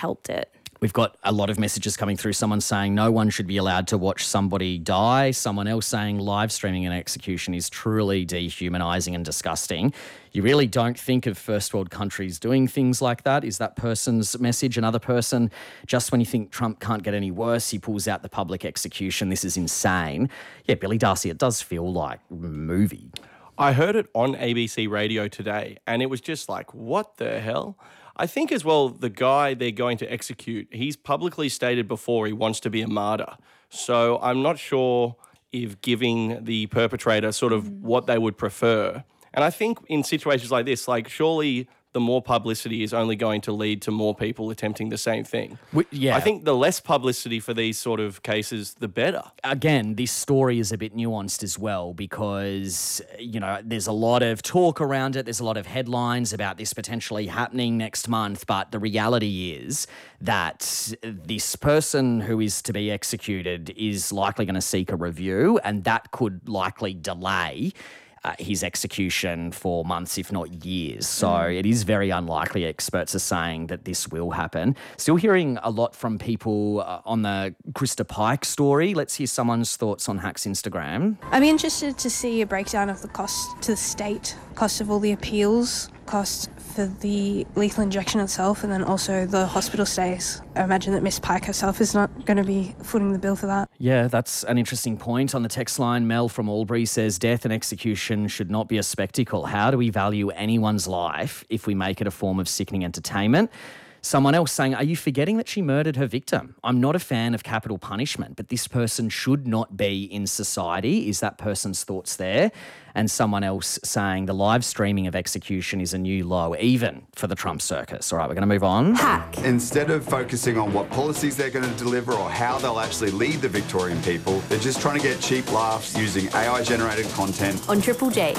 helped it. We've got a lot of messages coming through. Someone saying no one should be allowed to watch somebody die. Someone else saying live streaming an execution is truly dehumanising and disgusting. You really don't think of first world countries doing things like that, is that person's message. Another person, just when you think Trump can't get any worse, he pulls out the public execution. This is insane. Yeah, Billy Darcy, it does feel like a movie. I heard it on ABC Radio today, and it was just like, what the hell? I think as well, the guy they're going to execute, he's publicly stated before he wants to be a martyr. So I'm not sure if giving the perpetrator sort of what they would prefer. And I think in situations like this, like surely the more publicity is only going to lead to more people attempting the same thing. Yeah. I think the less publicity for these sort of cases, the better. Again, this story is a bit nuanced as well because, you know, there's a lot of talk around it. There's a lot of headlines about this potentially happening next month. But the reality is that this person who is to be executed is likely going to seek a review, and that could likely delay his execution for months, if not years. So it is very unlikely, experts are saying, that this will happen. Still hearing a lot from people on the Krista Pike story. Let's hear someone's thoughts on Hack's Instagram. I'd be interested to see a breakdown of the cost to the state, cost of all the appeals, cost for the lethal injection itself, and then also the hospital stays. I imagine that Miss Pike herself is not going to be footing the bill for that. Yeah, that's an interesting point. On the text line, Mel from Albury says, death and execution should not be a spectacle. How do we value anyone's life if we make it a form of sickening entertainment? Someone else saying, are you forgetting that she murdered her victim? I'm not a fan of capital punishment, but this person should not be in society. Is that person's thoughts there? And someone else saying the live streaming of execution is a new low, even for the Trump circus. All right, we're going to move on. Hack. Instead of focusing on what policies they're going to deliver or how they'll actually lead the Victorian people, they're just trying to get cheap laughs using AI-generated content. On Triple J.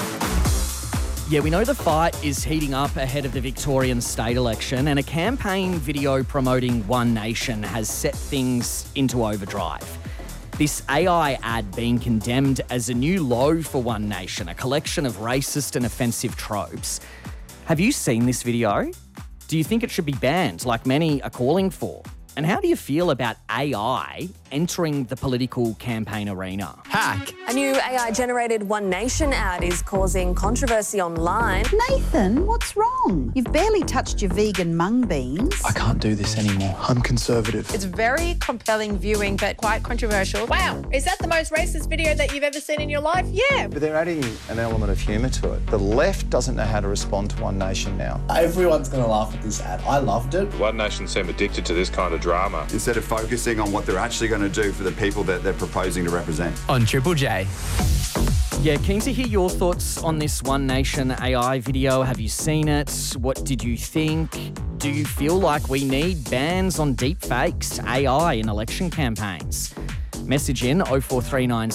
Yeah, we know the fight is heating up ahead of the Victorian state election, and a campaign video promoting One Nation has set things into overdrive. This AI ad being condemned as a new low for One Nation, a collection of racist and offensive tropes. Have you seen this video? Do you think it should be banned, like many are calling for? And how do you feel about AI entering the political campaign arena? Hack. A new AI-generated One Nation ad is causing controversy online. Nathan, what's wrong? You've barely touched your vegan mung beans. I can't do this anymore. I'm conservative. It's very compelling viewing, but quite controversial. Wow, is that the most racist video that you've ever seen in your life? Yeah. But they're adding an element of humour to it. The left doesn't know how to respond to One Nation now. Everyone's going to laugh at this ad. I loved it. One Nation seem addicted to this kind of drama. Instead of focusing on what they're actually going to do for the people that they're proposing to represent. On Triple J. Yeah, keen to hear your thoughts on this One Nation AI video. Have you seen it? What did you think? Do you feel like we need bans on deep fakes, AI in election campaigns? Message in 0439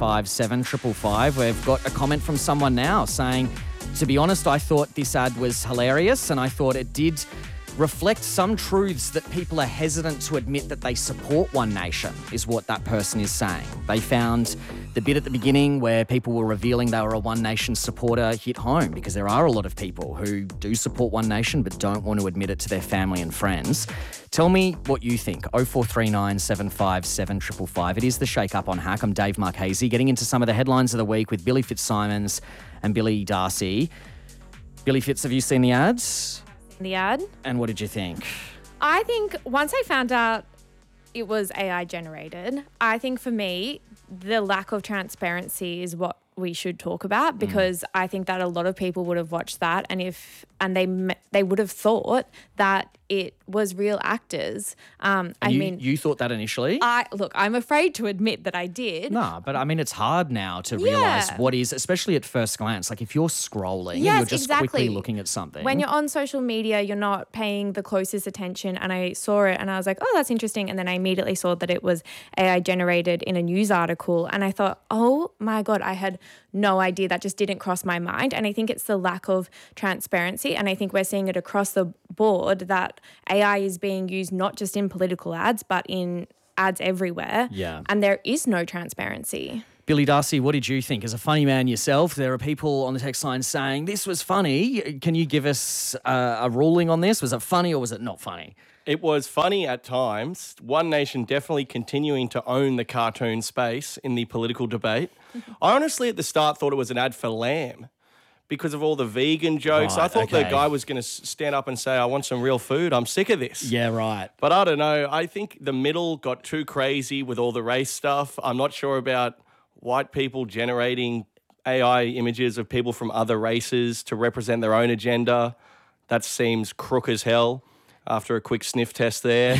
757 555. We've got a comment from someone now saying, to be honest, I thought this ad was hilarious and I thought it did reflect some truths that people are hesitant to admit that they support One Nation, is what that person is saying. They found the bit at the beginning where people were revealing they were a One Nation supporter hit home, because there are a lot of people who do support One Nation but don't want to admit it to their family and friends. Tell me what you think. 0439 757 555. It is the Shake Up on Hack. I'm Dave Marchese, getting into some of the headlines of the week with Billy Fitzsimons and Billy Darcy. Billy Fitz, have you seen the ads? The ad. And what did you think? I think once I found out it was AI generated, I think for me, the lack of transparency is what we should talk about, because I think that a lot of people would have watched that and they would have thought that it was real actors. You thought that initially? I'm afraid to admit that I did. No, but I mean, it's hard now to realise what is, especially at first glance. Like if you're scrolling and you're just quickly looking at something. When you're on social media, you're not paying the closest attention, and I saw it and I was like, oh, that's interesting. And then I immediately saw that it was AI generated in a news article, and I thought, oh my God, I had no idea. That just didn't cross my mind. And I think it's the lack of transparency, and I think we're seeing it across the board that AI is being used not just in political ads but in ads everywhere. Yeah. And there is no transparency. Billy Darcy, what did you think? As a funny man yourself, there are people on the text line saying, this was funny. Can you give us a ruling on this? Was it funny or was it not funny? It was funny at times. One Nation definitely continuing to own the cartoon space in the political debate. I honestly at the start thought it was an ad for lamb because of all the vegan jokes. Right, I thought okay. the guy was going to stand up and say, I want some real food. I'm sick of this. Yeah, right. But I don't know. I think the middle got too crazy with all the race stuff. I'm not sure about white people generating AI images of people from other races to represent their own agenda. That seems crook as hell after a quick sniff test there.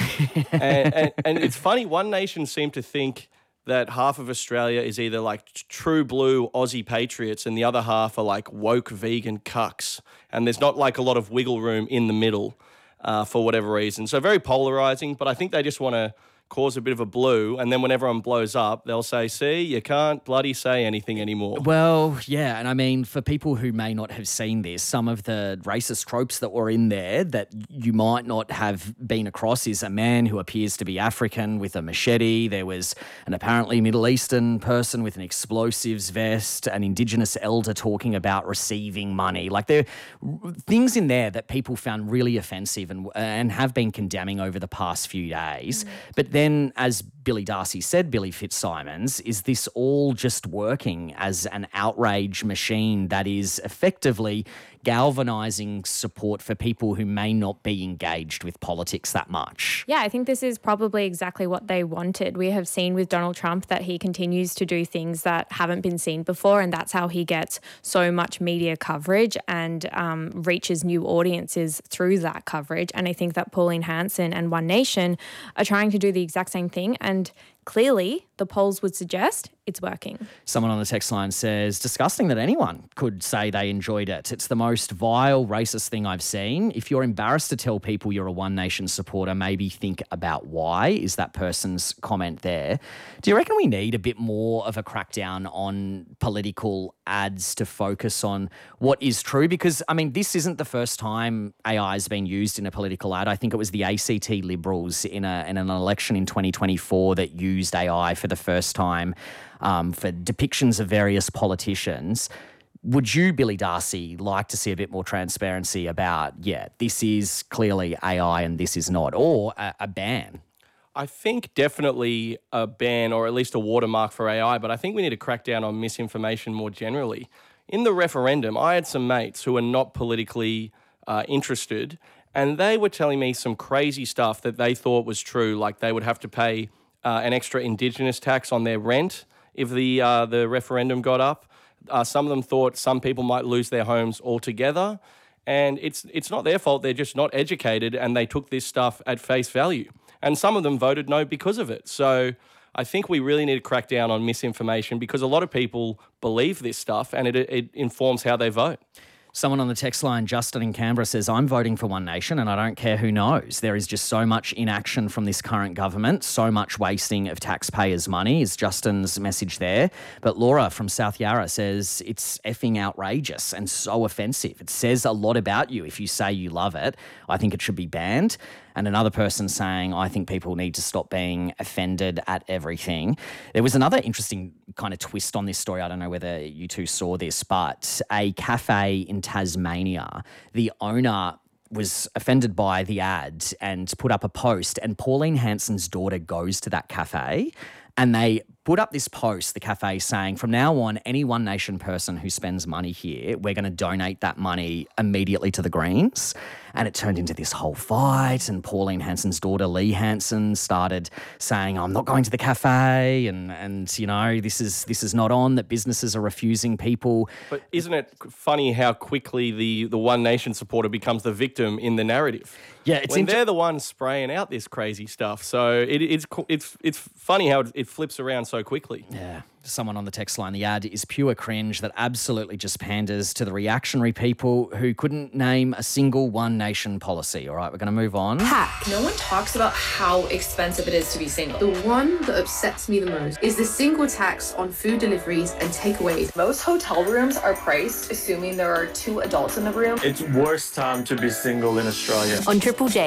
and it's funny, One Nation seemed to think that half of Australia is either like true blue Aussie patriots and the other half are like woke vegan cucks. And there's not like a lot of wiggle room in the middle for whatever reason. So very polarizing, but I think they just want to cause a bit of a blue, and then when everyone blows up, they'll say, see, you can't bloody say anything anymore. Well, yeah, and I mean, for people who may not have seen this, some of the racist tropes that were in there that you might not have been across is a man who appears to be African with a machete. There was an apparently Middle Eastern person with an explosives vest, an Indigenous elder talking about receiving money. Like there are things in there that people found really offensive and have been condemning over the past few days. But then, as Billy Darcy said, Billy Fitzsimons, is this all just working as an outrage machine that is effectively galvanising support for people who may not be engaged with politics that much? Yeah, I think this is probably exactly what they wanted. We have seen with Donald Trump that he continues to do things that haven't been seen before, and that's how he gets so much media coverage and reaches new audiences through that coverage. And I think that Pauline Hanson and One Nation are trying to do the exact same thing, and clearly the polls would suggest it's working. Someone on the text line says, disgusting that anyone could say they enjoyed it. It's the most vile, racist thing I've seen. If you're embarrassed to tell people you're a One Nation supporter, maybe think about why, is that person's comment there. Do you reckon we need a bit more of a crackdown on political ads to focus on what is true? Because, I mean, this isn't the first time AI has been used in a political ad. I think it was the ACT Liberals in an election in 2024 that used AI for the first time for depictions of various politicians. Would you, Billy Darcy, like to see a bit more transparency about, this is clearly AI and this is not, or a ban? I think definitely a ban or at least a watermark for AI, but I think we need to crack down on misinformation more generally. In the referendum, I had some mates who are not politically interested, and they were telling me some crazy stuff that they thought was true, like they would have to pay an extra Indigenous tax on their rent if the referendum got up. Some of them thought some people might lose their homes altogether. And it's not their fault. They're just not educated and they took this stuff at face value. And some of them voted no because of it. So I think we really need to crack down on misinformation because a lot of people believe this stuff and it informs how they vote. Someone on the text line, Justin in Canberra, says, I'm voting for One Nation and I don't care who knows. There is just so much inaction from this current government, so much wasting of taxpayers' money is Justin's message there. But Laura from South Yarra says it's effing outrageous and so offensive. It says a lot about you if you say you love it. I think it should be banned. And another person saying, I think people need to stop being offended at everything. There was another interesting kind of twist on this story. I don't know whether you two saw this, but a cafe in Tasmania, the owner was offended by the ad and put up a post, and Pauline Hanson's daughter goes to that cafe and they put up this post, the cafe, saying, from now on, any One Nation person who spends money here, we're going to donate that money immediately to the Greens. And it turned into this whole fight, and Pauline Hanson's daughter, Lee Hanson, started saying, I'm not going to the cafe, and you know, this is not on, that businesses are refusing people. But isn't it funny how quickly the One Nation supporter becomes the victim in the narrative? Yeah, it's when they're the ones spraying out this crazy stuff. So it's funny how it flips around so quickly. Yeah. Someone on the text line, the ad is pure cringe that absolutely just panders to the reactionary people who couldn't name a single One Nation policy. All right, we're going to move on. Hack. No one talks about how expensive it is to be single. The one that upsets me the most is the single tax on food deliveries and takeaways. Most hotel rooms are priced assuming there are 2 adults in the room. It's worst time to be single in Australia. On Triple J.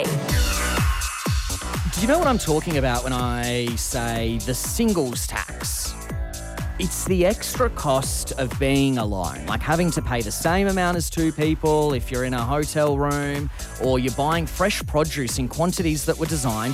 Do you know what I'm talking about when I say the singles tax? It's the extra cost of being alone, like having to pay the same amount as two people if you're in a hotel room, or you're buying fresh produce in quantities that were designed